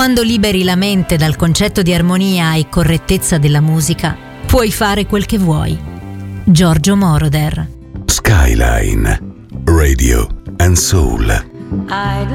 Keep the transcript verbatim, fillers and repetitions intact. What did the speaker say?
Quando liberi la mente dal concetto di armonia e correttezza della musica, puoi fare quel che vuoi. Giorgio Moroder. Skyline Radio and Soul. I